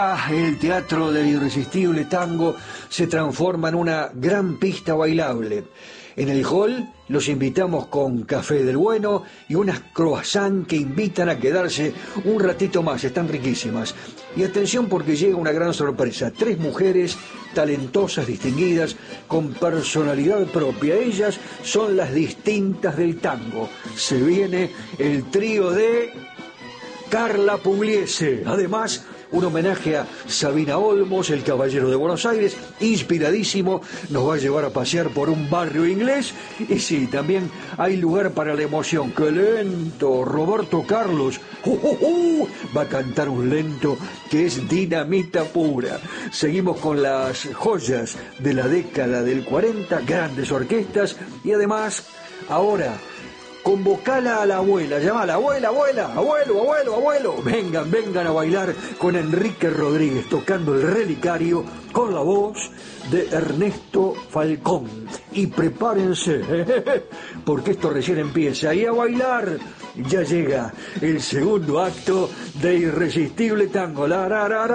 El Teatro del Irresistible Tango se transforma en una gran pista bailable. En el hall los invitamos con café del bueno y unas croissants que invitan a quedarse un ratito más, están riquísimas. Y atención porque llega una gran sorpresa, 3 mujeres talentosas, distinguidas, con personalidad propia. Ellas son las distintas del tango. Se viene el trío de Carla Pugliese. Además, un homenaje a Sabina Olmos, el caballero de Buenos Aires, inspiradísimo, nos va a llevar a pasear por un barrio inglés. Y sí, también hay lugar para la emoción. ¡Qué lento! Roberto Carlos va a cantar un lento que es dinamita pura. Seguimos con las joyas de la década del 40, grandes orquestas y además, ahora, convocala a la abuela, llamala, abuela, abuelo, vengan a bailar con Enrique Rodríguez tocando el relicario con la voz de Ernesto Falcón. Y prepárense, porque esto recién empieza. Y a bailar, ya llega el segundo acto de Irresistible Tango.